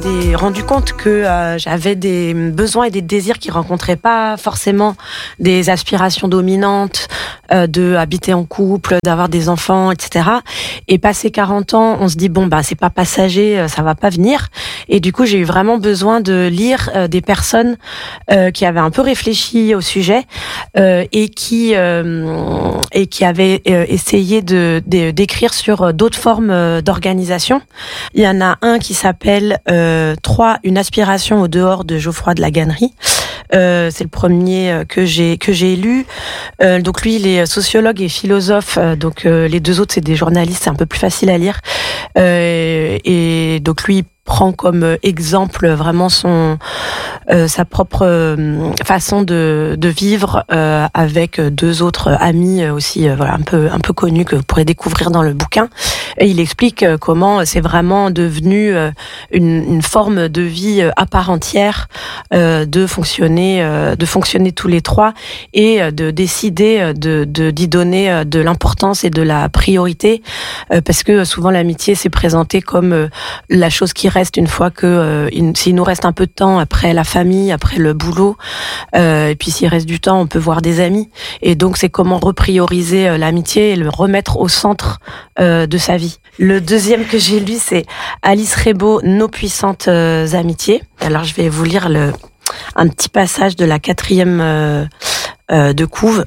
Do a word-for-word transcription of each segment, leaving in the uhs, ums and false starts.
J'ai rendu compte que euh, j'avais des besoins et des désirs qui rencontraient pas forcément des aspirations dominantes, euh, de habiter en couple, d'avoir des enfants, et cetera. Et passé quarante ans, on se dit bon bah c'est pas passager, ça va pas venir. Et du coup j'ai eu vraiment besoin de lire euh, des personnes euh, qui avaient un peu réfléchi au sujet euh, et qui euh, et qui avaient euh, essayé de, de d'écrire sur d'autres formes d'organisation. Il y en a un qui s'appelle euh, trois, une aspiration au dehors de Geoffroy de la Gannerie. Euh, c'est le premier que j'ai que j'ai lu. Euh, donc lui, il est sociologue et philosophe. Euh, donc euh, les deux autres, c'est des journalistes, c'est un peu plus facile à lire. Euh, et donc lui, il prend comme exemple vraiment son euh, sa propre euh, façon de de vivre euh, avec deux autres amis aussi euh, voilà un peu un peu connus que vous pourrez découvrir dans le bouquin. Et il explique euh, comment c'est vraiment devenu euh, une une forme de vie à part entière euh, de fonctionner euh, de fonctionner tous les trois et de décider de de d'y donner de l'importance et de la priorité euh, parce que souvent l'amitié s'est présentée comme euh, la chose qui reste une fois que euh, il, s'il nous reste un peu de temps après la famille, après le boulot, euh, et puis s'il reste du temps, on peut voir des amis. Et donc c'est comment reprioriser euh, l'amitié et le remettre au centre euh, de sa vie. Le deuxième que j'ai lu, c'est Alice Rebaud, Nos puissantes euh, amitiés. Alors je vais vous lire le un petit passage de la quatrième euh, euh, de couve.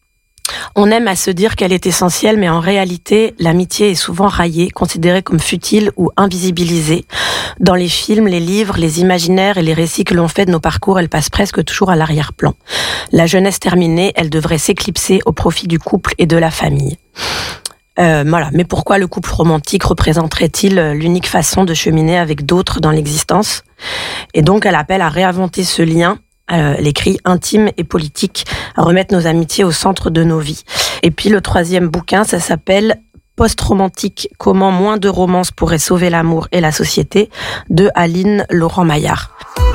On aime à se dire qu'elle est essentielle, mais en réalité, l'amitié est souvent raillée, considérée comme futile ou invisibilisée. Dans les films, les livres, les imaginaires et les récits que l'on fait de nos parcours, elle passe presque toujours à l'arrière-plan. La jeunesse terminée, elle devrait s'éclipser au profit du couple et de la famille. Euh, voilà. Mais pourquoi le couple romantique représenterait-il l'unique façon de cheminer avec d'autres dans l'existence ? Et donc, elle appelle à réinventer ce lien. Euh, elle écrit intime et politique, à remettre nos amitiés au centre de nos vies. Et puis le troisième bouquin, ça s'appelle Post-romantique, comment moins de romances pourraient sauver l'amour et la société, de Aline Laurent-Maillard.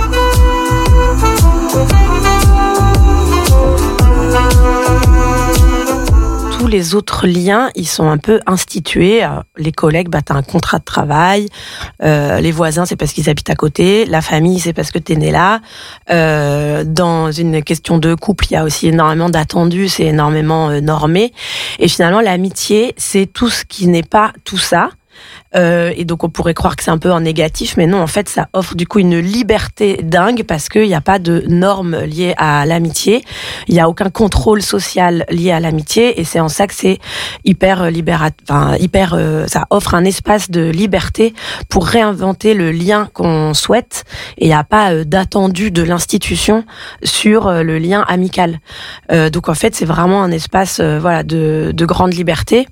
Tous les autres liens, ils sont un peu institués. Les collègues, bah, t'as un contrat de travail. Euh, les voisins, c'est parce qu'ils habitent à côté. La famille, c'est parce que t'es né là. Euh, dans une question de couple, il y a aussi énormément d'attendus, c'est énormément euh, normé. Et finalement, l'amitié, c'est tout ce qui n'est pas tout ça. Euh, et donc on pourrait croire que c'est un peu en négatif, mais non, en fait ça offre du coup une liberté dingue parce qu'il n'y a pas de normes liées à l'amitié, il n'y a aucun contrôle social lié à l'amitié, et c'est en ça que c'est hyper libérateur, enfin hyper, euh, ça offre un espace de liberté pour réinventer le lien qu'on souhaite, et il n'y a pas euh, d'attendu de l'institution sur euh, le lien amical. Euh, donc en fait c'est vraiment un espace euh, voilà de, de grande liberté.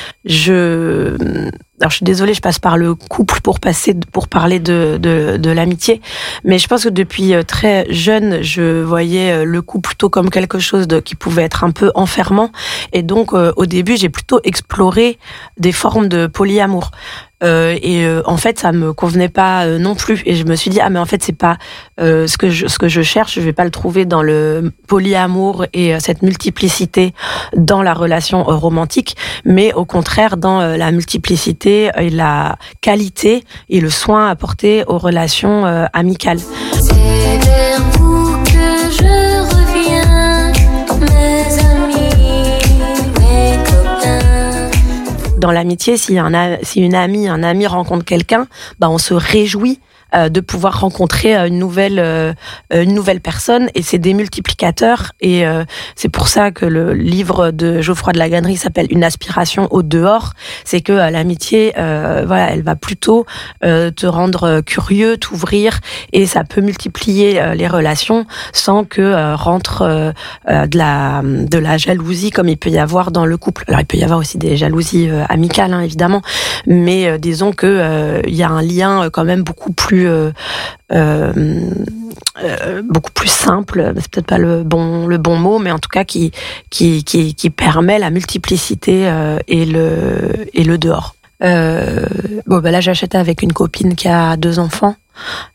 Je Alors je suis désolée, je passe par le couple pour passer pour parler de de, de l'amitié, mais je pense que depuis très jeune, je voyais le couple plutôt comme quelque chose de qui pouvait être un peu enfermant, et donc euh, au début, j'ai plutôt exploré des formes de polyamour. Euh, et euh, en fait ça me convenait pas euh, non plus, et je me suis dit ah mais en fait c'est pas euh, ce que je ce que je cherche, je vais pas le trouver dans le polyamour et euh, cette multiplicité dans la relation euh, romantique, mais au contraire dans euh, la multiplicité et la qualité et le soin apporté aux relations euh, amicales. C'est vers vous que je reviens, mes amis, mes copains. Dans l'amitié, si, un, si une amie, un ami rencontre quelqu'un, bah on se réjouit euh, de pouvoir rencontrer une nouvelle, euh, une nouvelle personne, et c'est des multiplicateurs. Et euh, c'est pour ça que le livre de Geoffroy de la Gannerie s'appelle Une aspiration au dehors. C'est que euh, l'amitié, euh, voilà, elle va plutôt euh, te rendre curieux, t'ouvrir, et ça peut multiplier euh, les relations sans que euh, rentre euh, euh, de la de la jalousie comme il peut y avoir dans le couple. Alors il peut y avoir aussi des jalousies euh, amicales, hein, évidemment, mais euh, disons que euh, il y a un lien euh, quand même beaucoup plus euh, euh, euh, beaucoup plus simple, c'est peut-être pas le bon le bon mot, mais en tout cas qui qui qui, qui permet la multiplicité euh, et le et le dehors. Euh, bon, bah là, j'achète avec une copine qui a deux enfants.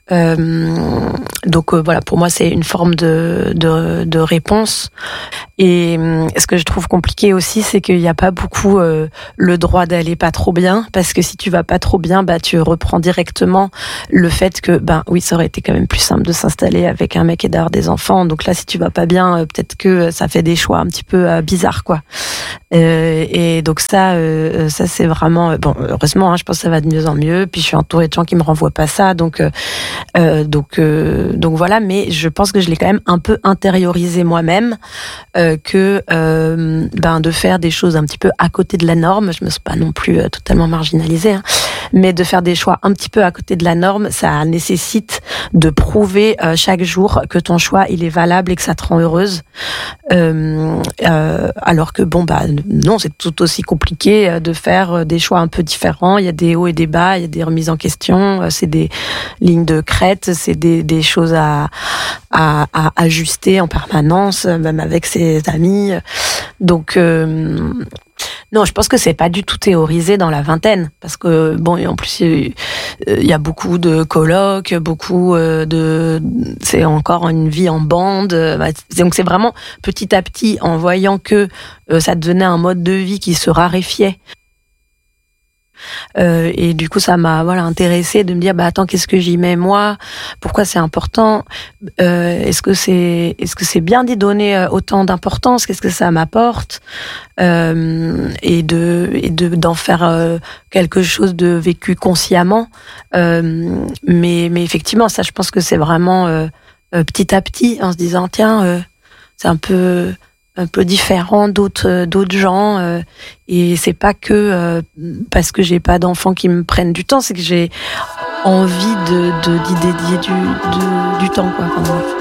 Euh, donc euh, voilà, pour moi c'est une forme de de, de réponse. Et euh, ce que je trouve compliqué aussi, c'est qu'il n'y a pas beaucoup euh, le droit d'aller pas trop bien, parce que si tu vas pas trop bien, bah tu reprends directement le fait que ben oui, ça aurait été quand même plus simple de s'installer avec un mec et d'avoir des enfants. Donc là, si tu vas pas bien, euh, peut-être que ça fait des choix un petit peu euh, bizarres, quoi. Euh, et donc ça, euh, ça c'est vraiment bon. Heureusement, hein, je pense que ça va de mieux en mieux. Puis je suis entourée de gens qui me renvoient pas ça, donc. Euh, Euh, donc, euh, donc voilà, mais je pense que je l'ai quand même un peu intériorisé moi-même, euh, que euh, ben de faire des choses un petit peu à côté de la norme. Je me suis pas non plus euh, totalement marginalisée, hein, mais de faire des choix un petit peu à côté de la norme, ça nécessite de prouver euh, chaque jour que ton choix il est valable et que ça te rend heureuse. Euh, euh, alors que bon bah non, c'est tout aussi compliqué de faire des choix un peu différents. Il y a des hauts et des bas, il y a des remises en question, c'est des lignes de crête, c'est des, des choses à, à, à ajuster en permanence, même avec ses amis. Donc euh, non, je pense que c'est pas du tout théorisé dans la vingtaine, parce que bon, et en plus il y a beaucoup de colloques, beaucoup de, c'est encore une vie en bande. Donc c'est vraiment petit à petit, en voyant que ça devenait un mode de vie qui se raréfiait. Euh, et du coup, ça m'a voilà intéressée de me dire bah attends, qu'est-ce que j'y mets moi ? Pourquoi c'est important ? euh, Est-ce que c'est est-ce que c'est bien d'y donner autant d'importance ? Qu'est-ce que ça m'apporte ? euh, Et de et de d'en faire euh, quelque chose de vécu consciemment. Euh, mais mais effectivement, ça, je pense que c'est vraiment euh, euh, petit à petit, en se disant tiens, euh, c'est un peu un peu différent d'autres d'autres gens, euh, et c'est pas que euh, parce que j'ai pas d'enfants qui me prennent du temps, c'est que j'ai envie de de d'y dédier du du, du temps, quoi. Enfin, bref.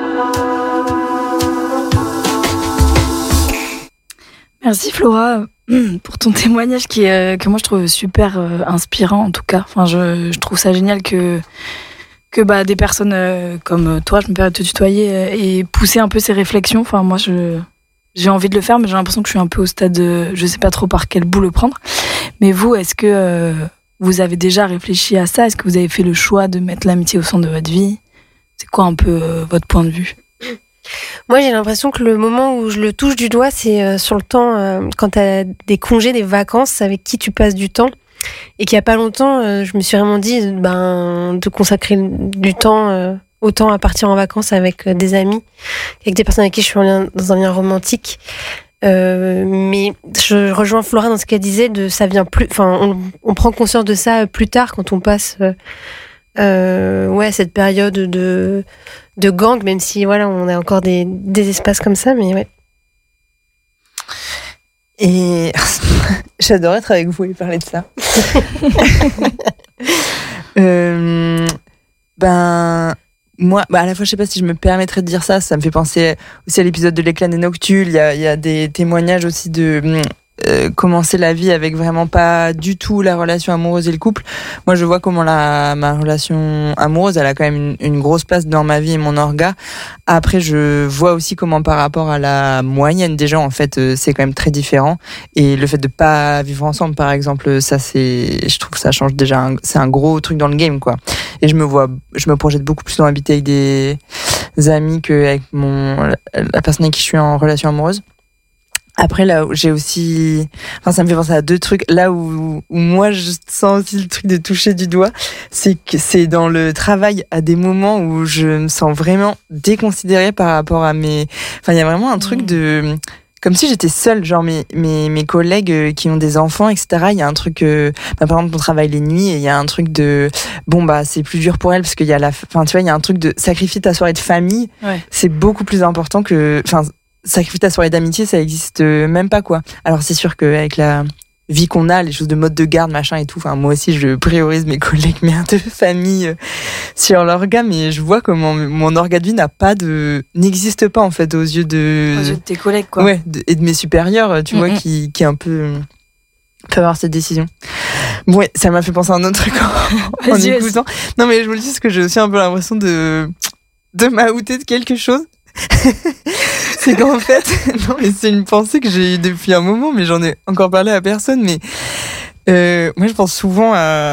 Merci Flora pour ton témoignage qui est, que moi je trouve super euh, inspirant en tout cas. Enfin, je, je trouve ça génial que que bah des personnes euh, comme toi, je me permets de te tutoyer, euh, aient poussé un peu ces réflexions. Enfin, moi je J'ai envie de le faire, mais j'ai l'impression que je suis un peu au stade de... Je sais pas trop par quel bout le prendre. Mais vous, est-ce que euh, vous avez déjà réfléchi à ça ? Est-ce que vous avez fait le choix de mettre l'amitié au centre de votre vie ? C'est quoi un peu euh, votre point de vue ? Moi, j'ai l'impression que le moment où je le touche du doigt, c'est euh, sur le temps, euh, quand tu as des congés, des vacances, avec qui tu passes du temps. Et qu'il y a pas longtemps, euh, je me suis vraiment dit ben, de consacrer du temps... Euh, autant à partir en vacances avec des amis, avec des personnes avec qui je suis en lien, dans un lien romantique. Euh, mais je rejoins Flora dans ce qu'elle disait, de ça vient plus, enfin, on, on prend conscience de ça plus tard quand on passe, euh, euh, ouais, cette période de de gang, même si voilà, on a encore des des espaces comme ça, mais ouais. Et j'adore être avec vous et parler de ça. euh, ben. Moi, bah à la fois, je sais pas si je me permettrais de dire ça, ça me fait penser aussi à l'épisode de l'éclat des noctules. Il y a, il y a des témoignages aussi de euh, commencer la vie avec vraiment pas du tout la relation amoureuse et le couple. Moi, je vois comment la, ma relation amoureuse, elle a quand même une, une grosse place dans ma vie et mon orga. Après, je vois aussi comment par rapport à la moyenne des gens, en fait, euh, c'est quand même très différent. Et le fait de pas vivre ensemble, par exemple, ça, c'est, je trouve que ça change déjà, un, c'est un gros truc dans le game, quoi. Et je me vois, je me projette beaucoup plus dans habiter avec des amis qu'avec mon, la personne avec qui je suis en relation amoureuse. Après, là où j'ai aussi, enfin, ça me fait penser à deux trucs. Là où, où moi, je sens aussi le truc de toucher du doigt, c'est que c'est dans le travail à des moments où je me sens vraiment déconsidérée par rapport à mes, enfin, il y a vraiment un truc de, comme si j'étais seule, genre mes, mes, mes collègues qui ont des enfants, et cetera. Il y a un truc, euh, bah, par exemple, on travaille les nuits et il y a un truc de, bon, bah, c'est plus dur pour elle parce qu'il y a la, enfin, tu vois, il y a un truc de sacrifier ta soirée de famille. Ouais. C'est beaucoup plus important que, enfin, sacrifier ta soirée d'amitié, ça existe même pas, quoi. Alors, c'est sûr qu'avec la vie qu'on a, les choses de mode de garde, machin et tout, enfin, moi aussi, je priorise mes collègues mères de famille euh, sur l'orga, mais je vois comment mon orga de vie n'a pas de, n'existe pas, en fait, aux yeux de, aux yeux de tes collègues, quoi. Ouais, de, et de mes supérieurs, tu mm-hmm. vois, qui, qui un peu, peuvent avoir cette décision. Bon, ouais, ça m'a fait penser à un autre truc en, en écoutant. Non, mais je me dis parce que j'ai aussi un peu l'impression de, de m'outer de quelque chose. C'est qu'en fait, non, mais c'est une pensée que j'ai eue depuis un moment, mais j'en ai encore parlé à personne. Mais euh, moi, je pense souvent à,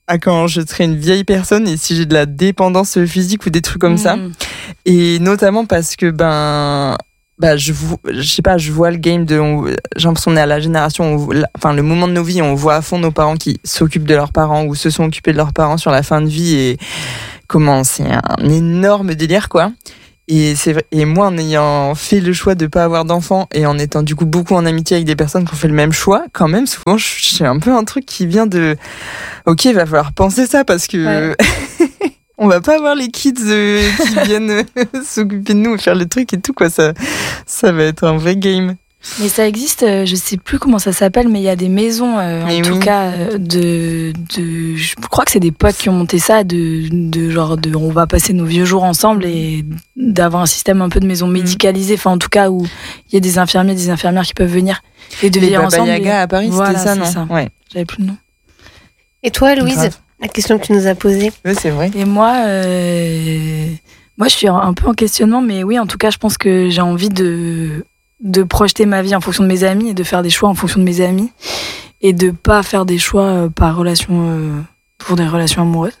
à quand je serai une vieille personne et si j'ai de la dépendance physique ou des trucs comme mmh. ça. Et notamment parce que, ben, bah, je, je sais pas, je vois le game de. On, j'ai l'impression qu'on est à la génération, où, enfin, le moment de nos vies, on voit à fond nos parents qui s'occupent de leurs parents ou se sont occupés de leurs parents sur la fin de vie et comment c'est un énorme délire, quoi. Et, c'est vrai, et moi, en ayant fait le choix de ne pas avoir d'enfants et en étant du coup beaucoup en amitié avec des personnes qui ont fait le même choix, quand même, souvent, j'ai un peu un truc qui vient de ok, il va falloir penser ça parce que ouais. On va pas avoir les kids euh, qui viennent euh, s'occuper de nous et faire le truc et tout, quoi. Ça, ça va être un vrai game. Mais ça existe, euh, je sais plus comment ça s'appelle, mais il y a des maisons, euh, en oui. tout cas, euh, de, de. Je crois que c'est des potes qui ont monté ça, de, de genre, de, on va passer nos vieux jours ensemble et d'avoir un système un peu de maison médicalisée, enfin, en tout cas, où il y a des infirmiers, des infirmières qui peuvent venir et de vivre ensemble. Les Baba Yaga à Paris, voilà, c'était ça, non ça. Ouais. J'avais plus le nom. Et toi, Louise, Grave. La question que tu nous as posée. Oui, c'est vrai. Et moi, euh, moi, je suis un peu en questionnement, mais oui, en tout cas, je pense que j'ai envie de. de projeter ma vie en fonction de mes amis et de faire des choix en fonction de mes amis et de pas faire des choix par relation euh, pour des relations amoureuses.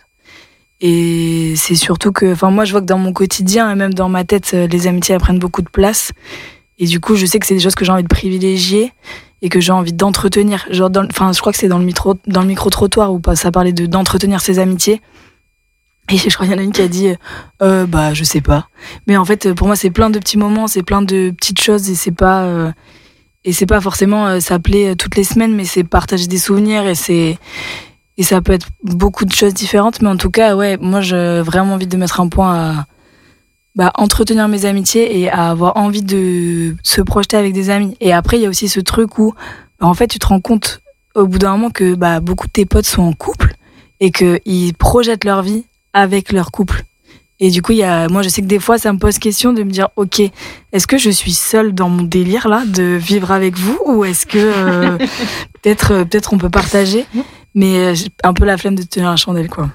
Et c'est surtout que, enfin, moi je vois que dans mon quotidien et même dans ma tête, les amitiés elles prennent beaucoup de place et du coup je sais que c'est des choses que j'ai envie de privilégier et que j'ai envie d'entretenir. Genre, enfin, je crois que c'est dans le micro dans le micro trottoir où ça parlait de d'entretenir ses amitiés. Et je crois qu'il y en a une qui a dit euh, bah je sais pas, mais en fait pour moi c'est plein de petits moments, c'est plein de petites choses et c'est pas euh, et c'est pas forcément euh, s'appeler toutes les semaines, mais c'est partager des souvenirs et c'est et ça peut être beaucoup de choses différentes, mais en tout cas ouais, moi j'ai vraiment envie de mettre un point à bah, entretenir mes amitiés et à avoir envie de se projeter avec des amis. Et après il y a aussi ce truc où bah, en fait tu te rends compte au bout d'un moment que bah beaucoup de tes potes sont en couple et que ils projettent leur vie avec leur couple. Et du coup, il y a, moi, je sais que des fois, ça me pose question de me dire, ok, est-ce que je suis seule dans mon délire là de vivre avec vous, ou est-ce que euh, peut-être, euh, peut-être on peut partager, mais euh, j'ai un peu la flemme de tenir la chandelle, quoi.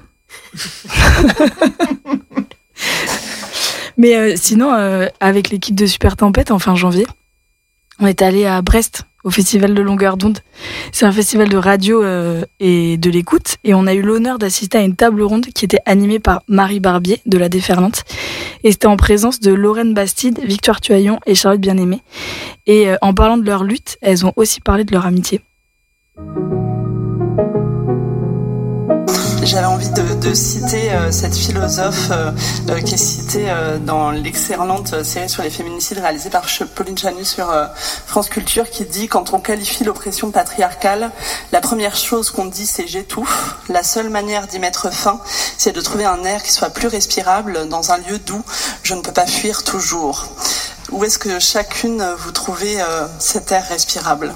Mais euh, sinon, euh, avec l'équipe de Super Tempête, en fin janvier, on est allé à Brest, au Festival de Longueur d'onde. C'est un festival de radio euh, et de l'écoute. Et on a eu l'honneur d'assister à une table ronde qui était animée par Marie Barbier de La Déferlante. Et c'était en présence de Lorraine Bastide, Victoire Tuaillon et Charlotte Bien-Aimée. Et euh, en parlant de leur lutte, elles ont aussi parlé de leur amitié. J'avais envie de, de citer euh, cette philosophe euh, euh, qui est citée euh, dans l'excellente série sur les féminicides réalisée par Pauline Chanu sur euh, France Culture, qui dit: quand on qualifie l'oppression patriarcale, la première chose qu'on dit c'est j'étouffe. La seule manière d'y mettre fin, c'est de trouver un air qui soit plus respirable dans un lieu d'où je ne peux pas fuir toujours. Où est-ce que chacune vous trouvez euh, cet air respirable?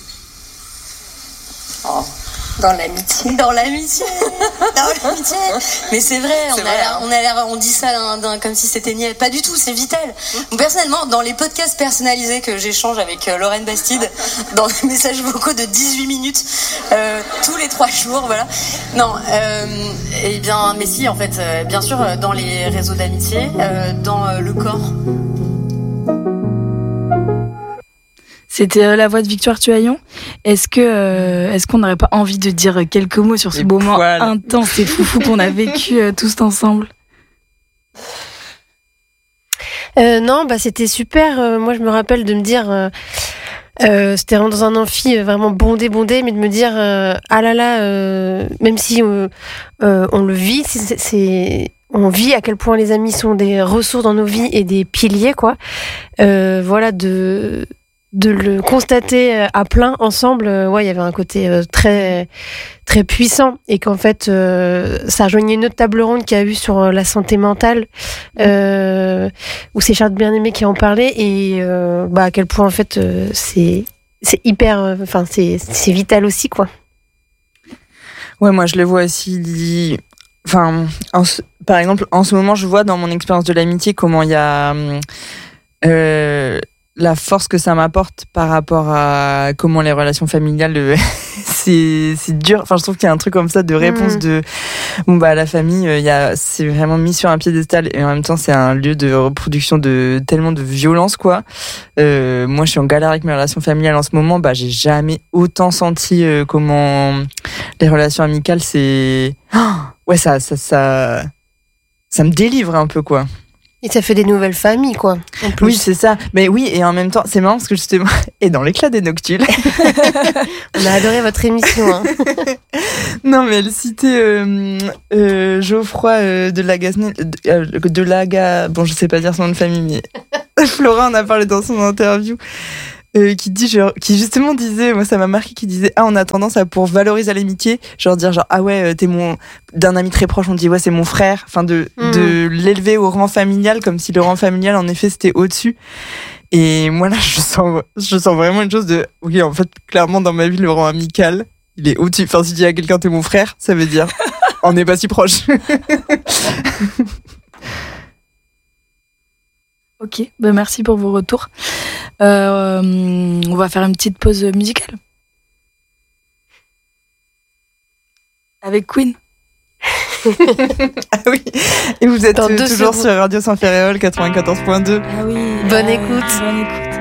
Oh. Dans l'amitié. Dans l'amitié. Dans l'amitié. Mais c'est vrai, c'est on, vrai a l'air, on a l'air, on dit ça d'un, d'un, comme si c'était niais. Pas du tout, c'est vital. Mmh. Personnellement, dans les podcasts personnalisés que j'échange avec euh, Lorraine Bastide, dans des messages vocaux de dix-huit minutes, euh, tous les trois jours, voilà. Non, euh, eh bien, mais si, en fait, euh, bien sûr, dans les réseaux d'amitié, euh, dans euh, le corps. C'était la voix de Victoire Tuaillon. Est-ce que, euh, est-ce qu'on n'aurait pas envie de dire quelques mots sur ce Les moment poils. intense et foufou qu'on a vécu euh, tous ensemble? euh, Non, bah c'était super. Euh, moi, je me rappelle de me dire, euh, euh, c'était vraiment dans un amphi euh, vraiment bondé, bondé, mais de me dire, euh, ah là là, euh, même si euh, euh, on le vit, c'est, c'est on vit à quel point les amis sont des ressources dans nos vies et des piliers, quoi. Euh, voilà, de de le constater à plein ensemble, euh, ouais, il y avait un côté euh, très très puissant et qu'en fait euh, ça rejoignait une autre table ronde qu'il y a eu sur euh, la santé mentale, euh, où c'est Charlotte Bien-Aimée qui en parlait et euh, bah à quel point en fait euh, c'est c'est hyper, enfin euh, c'est c'est vital aussi, quoi. Ouais, moi je le vois aussi. Enfin, en, par exemple, en ce moment, je vois dans mon expérience de l'amitié comment il y a euh, la force que ça m'apporte par rapport à comment les relations familiales, euh, c'est, c'est dur. Enfin, je trouve qu'il y a un truc comme ça de réponse mmh. de bon bah la famille, il y a, c'est vraiment mis sur un piédestal et en même temps c'est un lieu de reproduction de tellement de violence quoi. Euh, moi, je suis en galère avec mes relations familiales en ce moment. Bah, j'ai jamais autant senti euh, comment les relations amicales, c'est oh ouais ça ça ça ça me délivre un peu quoi. Et ça fait des nouvelles familles, quoi. En plus. Oui, c'est ça. Mais oui, et en même temps, c'est marrant parce que justement, et dans l'éclat des noctules. On a adoré votre émission. Hein. Non, mais elle citait euh, euh, Geoffroy euh, de Lagasne, de, euh, de Laga. Bon, je sais pas dire son nom de famille, mais Flora en a parlé dans son interview. Euh, qui dit genre, qui justement disait, moi ça m'a marqué, qui disait ah on a tendance à pour valoriser l'amitié, genre dire genre ah ouais t'es mon d'un ami très proche on dit ouais c'est mon frère, enfin de mmh. de l'élever au rang familial comme si le rang familial en effet c'était au-dessus. Et moi là je sens je sens vraiment une chose de oui en fait clairement dans ma vie le rang amical il est au-dessus. Enfin si je dis à quelqu'un t'es mon frère ça veut dire on n'est pas si proche. Ok, ben merci pour vos retours. Euh, on va faire une petite pause musicale. Avec Queen. Ah oui, et vous êtes euh, toujours secondes. Sur Radio Saint-Ferréol quatre-vingt-quatorze point deux. Ah oui. Bonne euh, écoute. Bonne écoute.